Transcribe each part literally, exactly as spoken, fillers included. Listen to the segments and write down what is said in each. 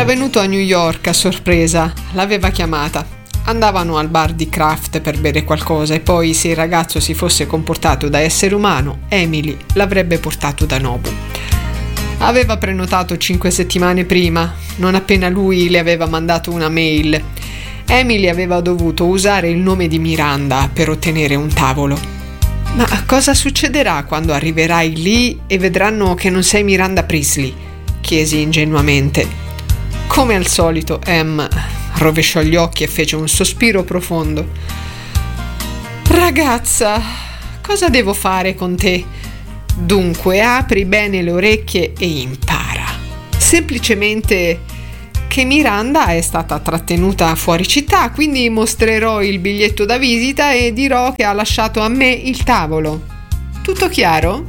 Era venuto a New York a sorpresa, l'aveva chiamata. Andavano al bar di Kraft per bere qualcosa e poi, se il ragazzo si fosse comportato da essere umano, Emily l'avrebbe portato da Nobu. Aveva prenotato cinque settimane prima, non appena lui le aveva mandato una mail. Emily aveva dovuto usare il nome di Miranda per ottenere un tavolo. Ma cosa succederà quando arriverai lì e vedranno che non sei Miranda Priestley? Chiesi ingenuamente. Come al solito, Em rovesciò gli occhi e fece un sospiro profondo. Ragazza, cosa devo fare con te? Dunque, apri bene le orecchie e impara. Semplicemente che Miranda è stata trattenuta fuori città, quindi mostrerò il biglietto da visita e dirò che ha lasciato a me il tavolo. Tutto chiaro?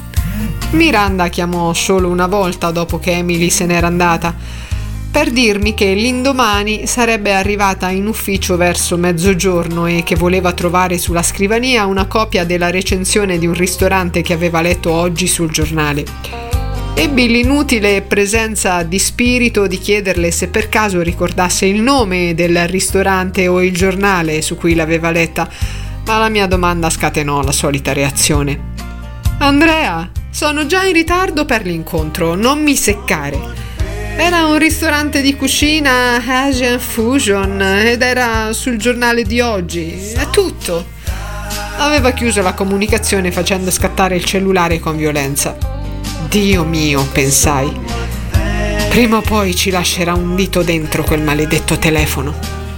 Miranda chiamò solo una volta dopo che Emily se n'era andata, per dirmi che l'indomani sarebbe arrivata in ufficio verso mezzogiorno e che voleva trovare sulla scrivania una copia della recensione di un ristorante che aveva letto oggi sul giornale. Ebbi l'inutile presenza di spirito di chiederle se per caso ricordasse il nome del ristorante o il giornale su cui l'aveva letta, ma la mia domanda scatenò la solita reazione. Andrea, sono già in ritardo per l'incontro, non mi seccare. Era un ristorante di cucina Asian Fusion ed era sul giornale di oggi, è tutto. Aveva chiuso la comunicazione facendo scattare il cellulare con violenza. Dio mio, pensai, prima o poi ci lascerà un dito dentro quel maledetto telefono.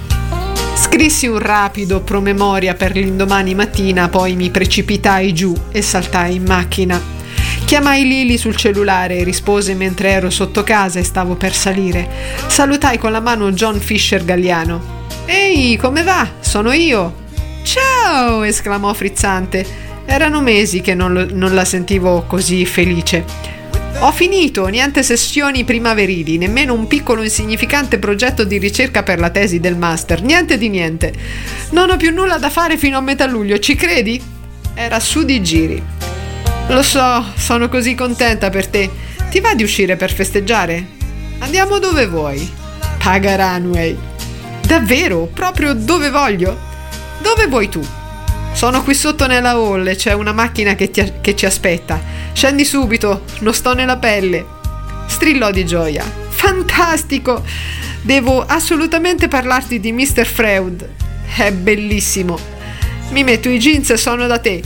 Scrissi un rapido promemoria per l'indomani mattina, poi mi precipitai giù e saltai in macchina. Chiamai Lily sul cellulare e rispose mentre ero sotto casa e stavo per salire. Salutai con la mano John Fisher Galliano. Ehi, come va? Sono io. Ciao! Esclamò frizzante. Erano mesi che non, non la sentivo così felice. Ho finito, niente sessioni primaverili, nemmeno un piccolo insignificante progetto di ricerca per la tesi del master, niente di niente. Non ho più nulla da fare fino a metà luglio, ci credi? Era su di giri. Lo so, sono così contenta per te. Ti va di uscire per festeggiare? Andiamo dove vuoi. Paga Runway. Davvero? Proprio dove voglio? Dove vuoi tu? Sono qui sotto nella hall e c'è una macchina che, ti, che ci aspetta. Scendi subito, non sto nella pelle. Strillò di gioia. Fantastico! Devo assolutamente parlarti di mister Freud. È bellissimo. Mi metto i jeans e sono da te.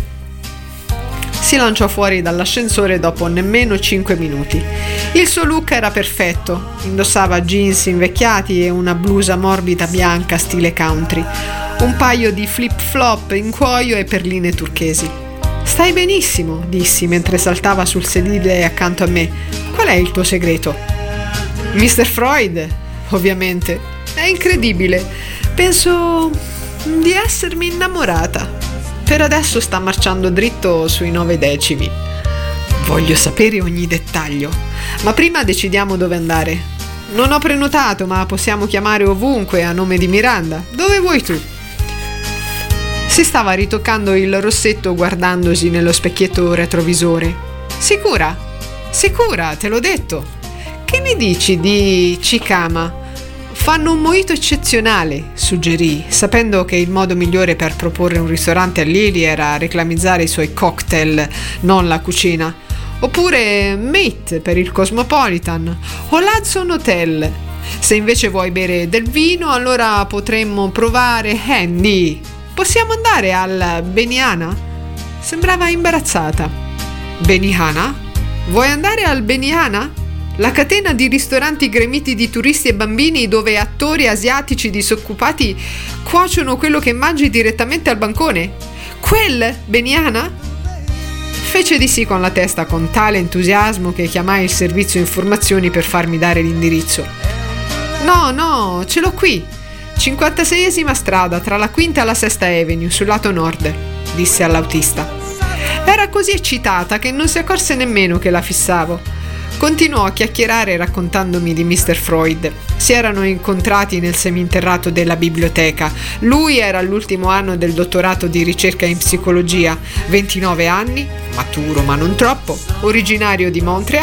Si lanciò fuori dall'ascensore dopo nemmeno cinque minuti. Il suo look era perfetto. Indossava jeans invecchiati e una blusa morbida bianca stile country. Un paio di flip-flop in cuoio e perline turchesi. Stai benissimo, dissi mentre saltava sul sedile accanto a me. Qual è il tuo segreto? mister Freud, ovviamente. È incredibile. Penso di essermi innamorata. Per adesso sta marciando dritto sui nove decimi. Voglio sapere ogni dettaglio. Ma prima decidiamo dove andare. Non ho prenotato, ma possiamo chiamare ovunque a nome di Miranda. Dove vuoi tu? Si stava ritoccando il rossetto guardandosi nello specchietto retrovisore. Sicura? Sicura, te l'ho detto. Che ne dici di Chicama? Fanno un mojito eccezionale, suggerì, sapendo che il modo migliore per proporre un ristorante a Lily era reclamizzare i suoi cocktail, non la cucina. Oppure Mate per il Cosmopolitan o l'Hudson Hotel. Se invece vuoi bere del vino, allora potremmo provare Handy. Possiamo andare al Benihana? Sembrava imbarazzata. Benihana? Vuoi andare al Benihana? La catena di ristoranti gremiti di turisti e bambini dove attori asiatici disoccupati cuociono quello che mangi direttamente al bancone? Quel Benihana? Fece di sì con la testa con tale entusiasmo che chiamai il servizio informazioni per farmi dare l'indirizzo. No, no, ce l'ho qui. cinquantaseiesima strada tra la quinta e la sesta Avenue sul lato nord, disse all'autista. Era così eccitata che non si accorse nemmeno che la fissavo. Continuò a chiacchierare raccontandomi di mister Freud. Si erano incontrati nel seminterrato della biblioteca. Lui era all'ultimo anno del dottorato di ricerca in psicologia, ventinove anni, maturo ma non troppo, originario di Montreal.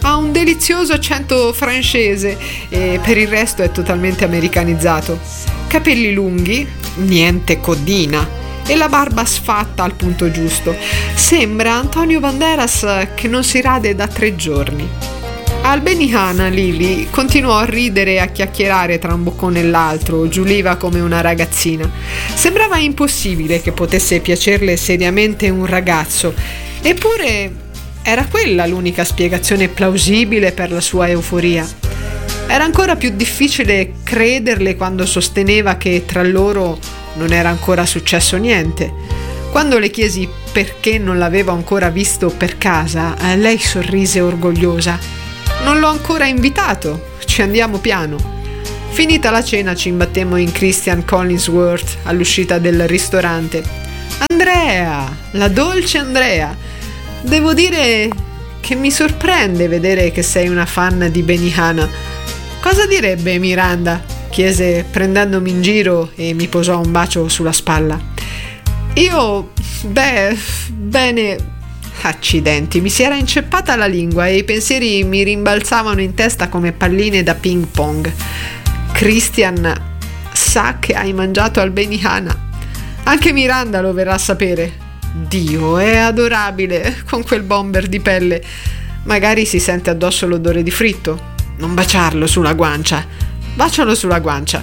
ha un delizioso accento francese e per il resto è totalmente americanizzato. Capelli lunghi, niente codina, e la barba sfatta al punto giusto. Sembra Antonio Banderas che non si rade da tre giorni. Al Benihana Lily continuò a ridere e a chiacchierare tra un boccone e l'altro, giuliva come una ragazzina. Sembrava impossibile che potesse piacerle seriamente un ragazzo, eppure era quella l'unica spiegazione plausibile per la sua euforia. Era ancora più difficile crederle quando sosteneva che tra loro non era ancora successo niente. Quando le chiesi perché non l'avevo ancora visto per casa, lei sorrise orgogliosa. Non l'ho ancora invitato, ci andiamo piano. Finita la cena ci imbattemmo in Christian Collinsworth all'uscita del ristorante. Andrea, la dolce Andrea. Devo dire che mi sorprende vedere che sei una fan di Benihana. Cosa direbbe Miranda? Chiese prendendomi in giro e mi posò un bacio sulla spalla. Io, beh, bene... Accidenti, mi si era inceppata la lingua e i pensieri mi rimbalzavano in testa come palline da ping pong. Christian sa che hai mangiato al Benihana. Anche Miranda lo verrà a sapere. Dio, è adorabile con quel bomber di pelle. Magari si sente addosso l'odore di fritto. Non baciarlo sulla guancia. Bacialo sulla guancia.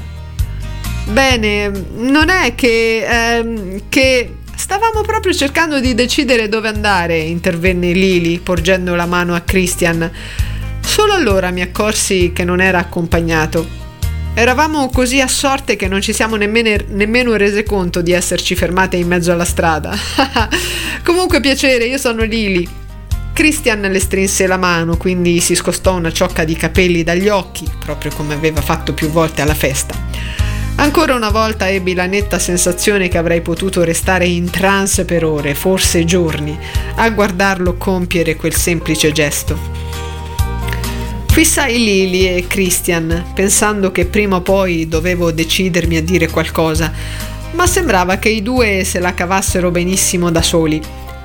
Bene, non è che... Ehm, che... Stavamo proprio cercando di decidere dove andare, intervenne Lily, porgendo la mano a Christian. Solo allora mi accorsi che non era accompagnato. Eravamo così assorte che non ci siamo nemmeno, nemmeno rese conto di esserci fermate in mezzo alla strada. Comunque piacere, io sono Lily. Christian le strinse la mano, quindi si scostò una ciocca di capelli dagli occhi, proprio come aveva fatto più volte alla festa. Ancora una volta ebbi la netta sensazione che avrei potuto restare in trance per ore, forse giorni, a guardarlo compiere quel semplice gesto. Fissai Lily e Christian, pensando che prima o poi dovevo decidermi a dire qualcosa, ma sembrava che i due se la cavassero benissimo da soli.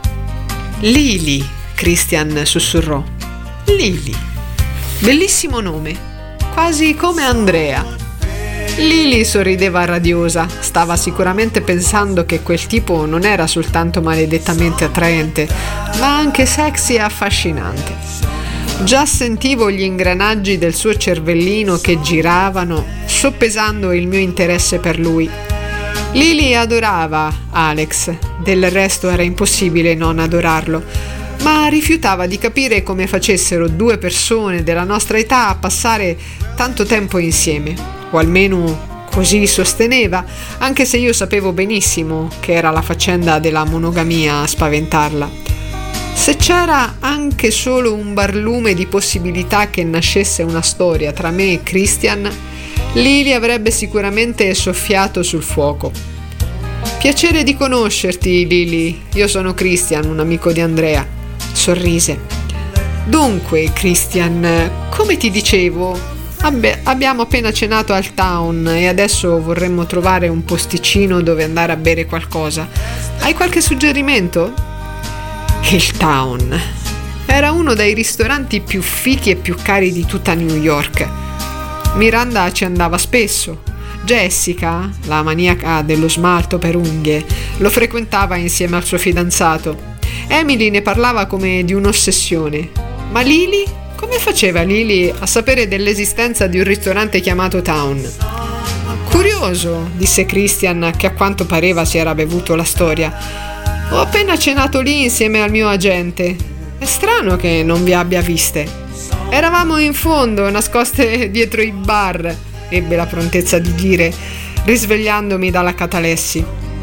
Lily, Christian sussurrò. Lily. Bellissimo nome, quasi come Andrea. Lily sorrideva radiosa, stava sicuramente pensando che quel tipo non era soltanto maledettamente attraente, ma anche sexy e affascinante. Già sentivo gli ingranaggi del suo cervellino che giravano, soppesando il mio interesse per lui. Lily adorava Alex, del resto era impossibile non adorarlo, ma rifiutava di capire come facessero due persone della nostra età a passare tanto tempo insieme. O almeno così sosteneva, anche se io sapevo benissimo che era la faccenda della monogamia a spaventarla. Se c'era anche solo un barlume di possibilità che nascesse una storia tra me e Christian, Lily avrebbe sicuramente soffiato sul fuoco. Piacere di conoscerti, Lily. Io sono Christian, un amico di Andrea. Sorrise. Dunque, Christian, come ti dicevo, Abbe- abbiamo appena cenato al town e adesso vorremmo trovare un posticino dove andare a bere qualcosa. Hai qualche suggerimento? Il town era uno dei ristoranti più fichi e più cari di tutta New York. Miranda ci andava spesso. Jessica, la maniaca dello smalto per unghie, lo frequentava insieme al suo fidanzato. Emily ne parlava come di un'ossessione. Ma Lily? Come faceva Lily a sapere dell'esistenza di un ristorante chiamato Town? Curioso, disse Christian, che a quanto pareva si era bevuto la storia. Ho appena cenato lì insieme al mio agente. È strano che non vi abbia viste. Eravamo in fondo, nascoste dietro i bar, ebbe la prontezza di dire, risvegliandomi dalla catalessi.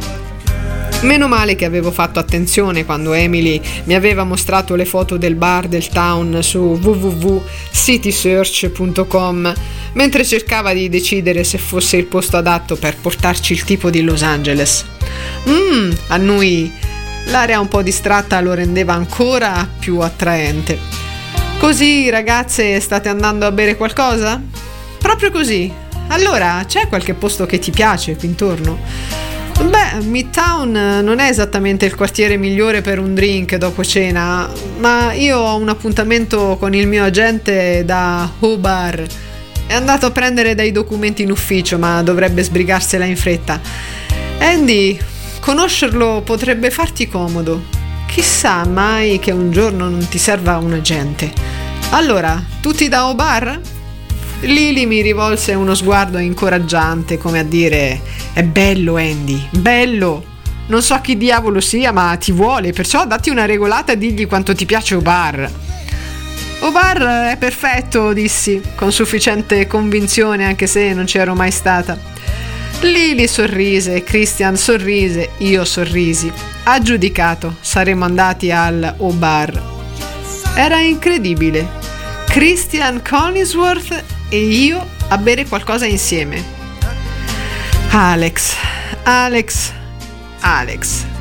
Meno male che avevo fatto attenzione quando Emily mi aveva mostrato le foto del bar del town su w w w punto city search punto com mentre cercava di decidere se fosse il posto adatto per portarci il tipo di Los Angeles. Mmm, annui. L'area un po' distratta lo rendeva ancora più attraente. Così, ragazze, state andando a bere qualcosa? Proprio così. Allora, c'è qualche posto che ti piace qui intorno? Beh, Midtown non è esattamente il quartiere migliore per un drink dopo cena, ma io ho un appuntamento con il mio agente da O-Bar. È andato a prendere dei documenti in ufficio, ma dovrebbe sbrigarsela in fretta. Andy, conoscerlo potrebbe farti comodo. Chissà mai che un giorno non ti serva un agente. Allora, tutti da O-Bar? Lily mi rivolse uno sguardo incoraggiante, come a dire: è bello Andy, bello. Non so chi diavolo sia, ma ti vuole, perciò datti una regolata e digli quanto ti piace O-Bar. O-Bar è perfetto, dissi, con sufficiente convinzione, anche se non ci ero mai stata. Lily sorrise, Christian sorrise, io sorrisi. Aggiudicato, saremmo andati al O-Bar. Era incredibile. Christian Collinsworth e io a bere qualcosa insieme. Alex, Alex, Alex.